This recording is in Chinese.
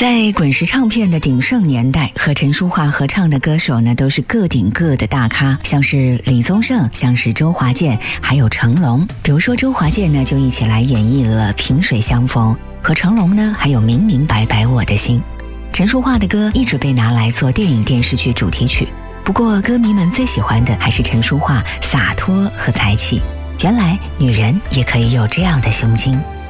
在滚石唱片的鼎盛年代，和陈淑桦合唱的歌手呢，都是个顶个的大咖，像是李宗盛，像是周华健，还有成龙。比如说周华健呢，就一起来演绎了《萍水相逢》，和成龙呢，还有《明明白白我的心》。陈淑桦的歌一直被拿来做电影电视剧主题曲，不过歌迷们最喜欢的还是陈淑桦洒脱和才气。原来女人也可以有这样的胸襟。